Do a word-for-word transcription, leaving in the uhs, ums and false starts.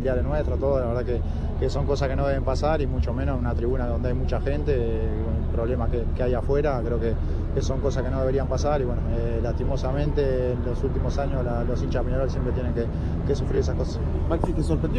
familiares nuestros, todo, la verdad que, que son cosas que no deben pasar y mucho menos en una tribuna donde hay mucha gente, eh, con el problema que, que hay afuera, creo que, que son cosas que no deberían pasar y bueno, eh, lastimosamente en los últimos años la, los hinchas de Peñarol siempre tienen que, que sufrir esas cosas. Maxi, ¿te sorprendió